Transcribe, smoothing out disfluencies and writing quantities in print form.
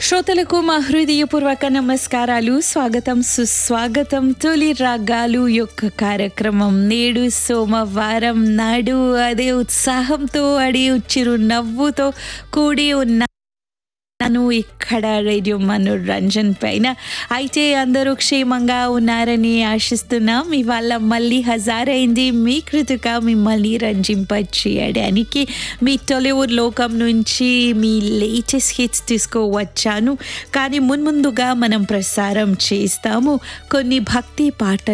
శ్రోతలకు మా హృదయపూర్వక నమస్కారాలు, స్వాగతం సుస్వాగతం. తొలి రాగాలు యొక్క కార్యక్రమం నేడు సోమవారం నాడు అదే ఉత్సాహంతో అడే చిరు నవ్వుతో కూడి ఉన్నాను ఇక్కడ రేడియో మనోరంజన్ పైన. అయితే అందరూ క్షేమంగా ఉన్నారని ఆశిస్తున్నాం. ఇవాళ మళ్ళీ హజారైంది మీ కృతిక మిమ్మల్ని రంజింపచేయడానికి. మీ టాలీవుడ్ లోకం నుంచి మీ లేటెస్ట్ హిట్స్ తీసుకువచ్చాను. కానీ ముందుగా మనం ప్రసారం చేస్తాము కొన్ని భక్తి పాటలు.